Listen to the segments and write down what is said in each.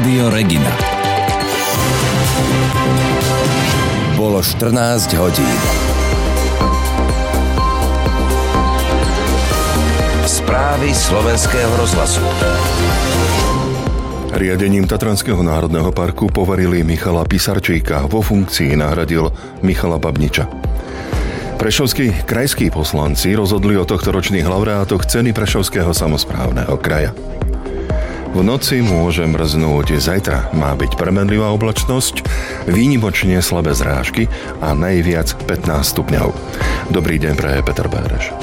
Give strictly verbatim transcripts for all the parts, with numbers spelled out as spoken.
Rádio Regina. Bolo štrnásť hodín. Správy slovenského rozhlasu. Riadením Tatranského národného parku poverili Michala Pisarčíka, vo funkcii nahradil Michala Babniča. Prešovskí krajskí poslanci rozhodli o tohtoročných laureátoch ceny Prešovského samosprávneho kraja. V noci môže mrznúť, zajtra má byť premenlivá oblačnosť, výnimočne slabé zrážky a najviac pätnásť stupňov. Dobrý deň, praje Peter Béreš.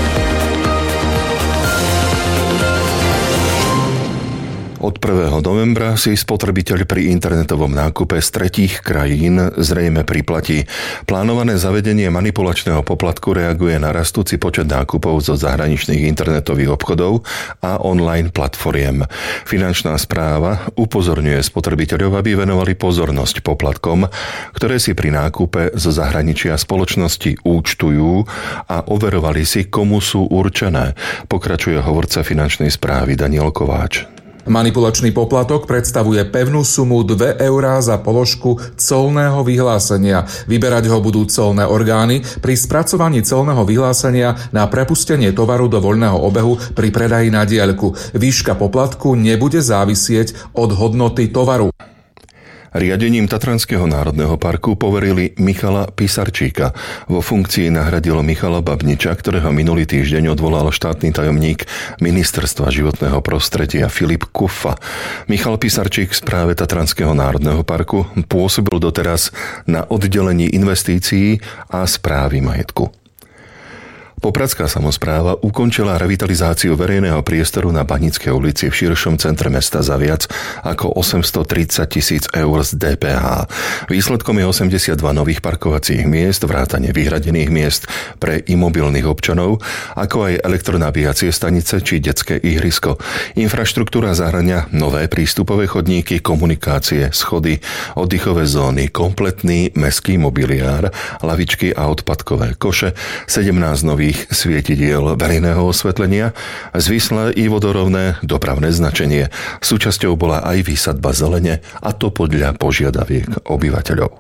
Od prvého novembra si spotrebiteľ pri internetovom nákupe z tretích krajín zrejme priplatí. Plánované zavedenie manipulačného poplatku reaguje na rastúci počet nákupov zo zahraničných internetových obchodov a online platformiem. Finančná správa upozorňuje spotrebiteľov, aby venovali pozornosť poplatkom, ktoré si pri nákupe zo zahraničia spoločnosti účtujú a overovali si, komu sú určené. Pokračuje hovorca finančnej správy Daniel Kováč. Manipulačný poplatok predstavuje pevnú sumu dve eurá za položku colného vyhlásenia. Vyberať ho budú colné orgány pri spracovaní colného vyhlásenia na prepustenie tovaru do voľného obehu pri predaji na diaľku. Výška poplatku nebude závisieť od hodnoty tovaru. Riadením Tatranského národného parku poverili Michala Pisarčíka. Vo funkcii nahradil Michala Babniča, ktorého minulý týždeň odvolal štátny tajomník Ministerstva životného prostredia Filip Kuffa. Michal Pisarčík v správe Tatranského národného parku pôsobil doteraz na oddelení investícií a správy majetku. Popradská samospráva ukončila revitalizáciu verejného priestoru na Baníckej ulici v širšom centre mesta za viac ako osemstotridsať tisíc eur z dé pé há. Výsledkom je osemdesiatdva nových parkovacích miest, vrátane vyhradených miest pre imobilných občanov, ako aj elektronabíjacie stanice či detské ihrisko. Infraštruktúra zahŕňa nové prístupové chodníky, komunikácie, schody, oddychové zóny, kompletný mestský mobiliár, lavičky a odpadkové koše, sedemnásť nových svietidiel verejného osvetlenia, zvislé i vodorovné dopravné značenie. Súčasťou bola aj výsadba zelene, a to podľa požiadaviek obyvateľov.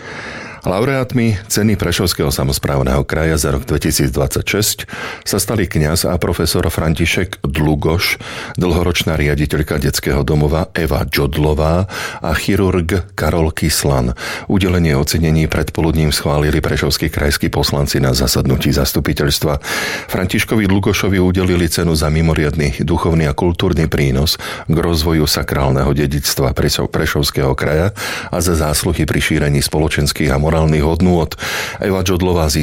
Laureátmi ceny Prešovského samosprávneho kraja za rok dvetisícdvadsaťšesť sa stali kňaz a profesor František Dlugoš, dlhoročná riaditeľka detského domova Eva Džodlová a chirurg Karol Kyslan. Udelenie ocenení predpoludním schválili prešovskí krajskí poslanci na zasadnutí zastupiteľstva. Františkovi Dlugošovi udelili cenu za mimoriadny duchovný a kultúrny prínos k rozvoju sakrálneho dedičstva Prešovského kraja a za zásluhy pri šírení spoločenských a morálnych hodnôt. Eva Džodlová